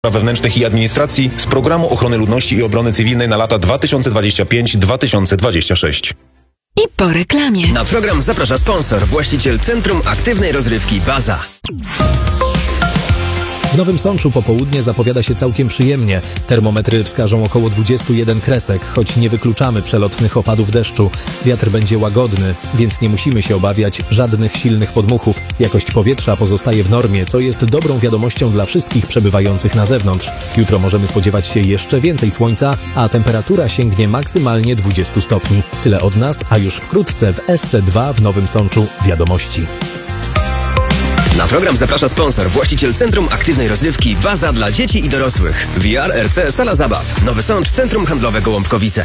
Wewnętrznych i Administracji z Programu Ochrony Ludności i Obrony Cywilnej na lata 2025-2026. I po reklamie. Na program zaprasza sponsor, właściciel Centrum Aktywnej Rozrywki Baza. W Nowym Sączu popołudnie zapowiada się całkiem przyjemnie. Termometry wskażą około 21 kresek, choć nie wykluczamy przelotnych opadów deszczu. Wiatr będzie łagodny, więc nie musimy się obawiać żadnych silnych podmuchów. Jakość powietrza pozostaje w normie, co jest dobrą wiadomością dla wszystkich przebywających na zewnątrz. Jutro możemy spodziewać się jeszcze więcej słońca, a temperatura sięgnie maksymalnie 20 stopni. Tyle od nas, a już wkrótce w SC2 w Nowym Sączu wiadomości. Na program zaprasza sponsor, właściciel Centrum Aktywnej Rozrywki Baza dla dzieci i dorosłych. VR RC Sala Zabaw. Nowy Sącz, Centrum Handlowe Gołąbkowice.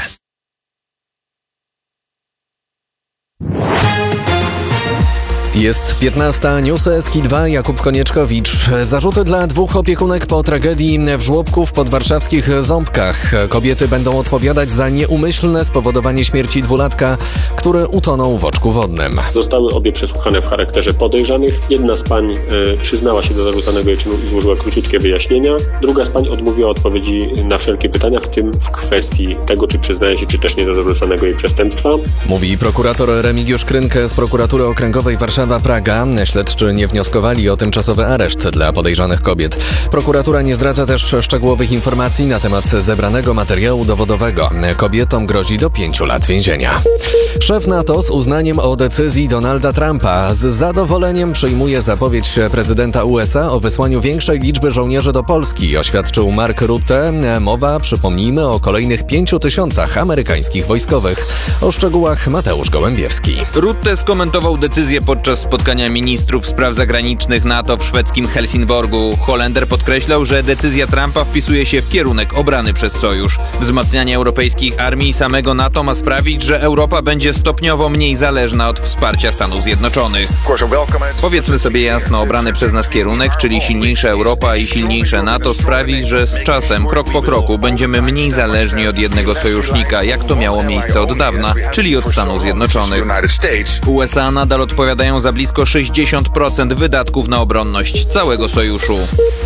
Jest 15, News Eski 2, Jakub Konieczkowicz. Zarzuty dla 2 opiekunek po tragedii w żłobku w podwarszawskich Ząbkach. Kobiety będą odpowiadać za nieumyślne spowodowanie śmierci 2-latka, który utonął w oczku wodnym. Zostały obie przesłuchane w charakterze podejrzanych. Jedna z pań przyznała się do zarzucanego jej czynu i złożyła króciutkie wyjaśnienia. Druga z pań odmówiła odpowiedzi na wszelkie pytania, w tym w kwestii tego, czy przyznaje się, czy też nie do zarzucanego jej przestępstwa. Mówi prokurator Remigiusz Krynkę z Prokuratury Okręgowej Warszawa Praga. Śledczy nie wnioskowali o tymczasowy areszt dla podejrzanych kobiet. Prokuratura nie zdradza też szczegółowych informacji na temat zebranego materiału dowodowego. Kobietom grozi do 5 lat więzienia. Szef NATO z uznaniem o decyzji Donalda Trumpa z zadowoleniem przyjmuje zapowiedź prezydenta USA o wysłaniu większej liczby żołnierzy do Polski, oświadczył Mark Rutte. Mowa, przypomnijmy, o kolejnych 5000 amerykańskich wojskowych. O szczegółach Mateusz Gołębiewski. Rutte skomentował decyzję podczas spotkania ministrów spraw zagranicznych NATO w szwedzkim Helsingborgu. Holender podkreślał, że decyzja Trumpa wpisuje się w kierunek obrany przez Sojusz. Wzmacnianie europejskich armii i samego NATO ma sprawić, że Europa będzie stopniowo mniej zależna od wsparcia Stanów Zjednoczonych. Powiedzmy sobie jasno, obrany przez nas kierunek, czyli silniejsza Europa i silniejsze NATO, sprawi, że z czasem, krok po kroku, będziemy mniej zależni od jednego sojusznika, jak to miało miejsce od dawna, czyli od Stanów Zjednoczonych. USA nadal odpowiadają za blisko 60% wydatków na obronność całego sojuszu.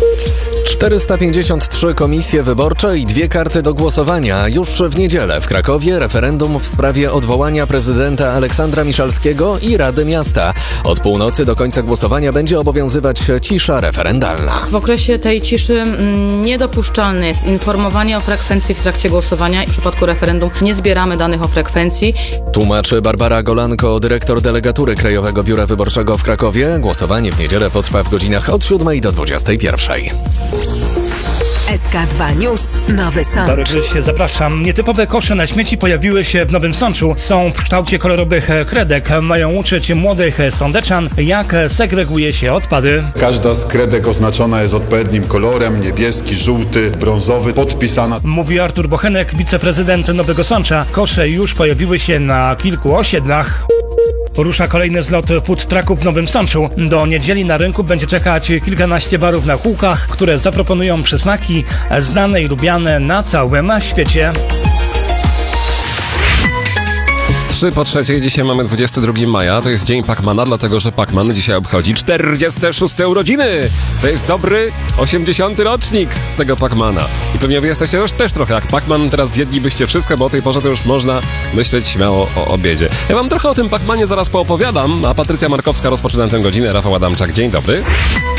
453 komisje wyborcze i 2 karty do głosowania. Już w niedzielę w Krakowie referendum w sprawie odwołania prezydenta Aleksandra Miszalskiego i Rady Miasta. Od północy do końca głosowania będzie obowiązywać cisza referendalna. W okresie tej ciszy niedopuszczalne jest informowanie o frekwencji w trakcie głosowania. W przypadku referendum nie zbieramy danych o frekwencji. Tłumaczy Barbara Golanko, dyrektor delegatury Krajowego Biura Wyborczego w Krakowie. Głosowanie w niedzielę potrwa w godzinach od 7 do 21. SK2 News, Nowy Sącz. Bardzo zapraszam. Nietypowe kosze na śmieci pojawiły się w Nowym Sączu. Są w kształcie kolorowych kredek. Mają uczyć młodych sądeczan, jak segreguje się odpady. Każda z kredek oznaczona jest odpowiednim kolorem, niebieski, żółty, brązowy, podpisana. Mówi Artur Bochenek, wiceprezydent Nowego Sącza. Kosze już pojawiły się na kilku osiedlach. Rusza kolejny zlot food trucków w Nowym Sączu. Do niedzieli na rynku będzie czekać kilkanaście barów na kółkach, które zaproponują przysmaki znane i lubiane na całym świecie. 3 po 3, dzisiaj mamy 22 maja, to jest dzień Pacmana, dlatego że Pacman dzisiaj obchodzi 46 urodziny. To jest dobry 80. rocznik z tego Pacmana. I pewnie wy jesteście też trochę jak Pacman, teraz zjedlibyście wszystko, bo o tej porze to już można myśleć śmiało o obiedzie. Ja wam trochę o tym Pacmanie zaraz poopowiadam, a Patrycja Markowska rozpoczyna tę godzinę, Rafał Adamczak, dzień dobry.